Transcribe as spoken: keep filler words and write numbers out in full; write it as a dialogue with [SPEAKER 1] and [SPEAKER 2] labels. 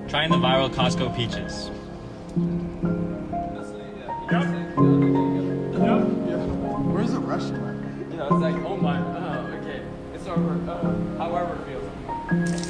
[SPEAKER 1] Trying the viral Costco peaches.
[SPEAKER 2] Where's the restaurant?
[SPEAKER 3] You know, it's like, oh my, uh, okay. It's over, uh, however it feels.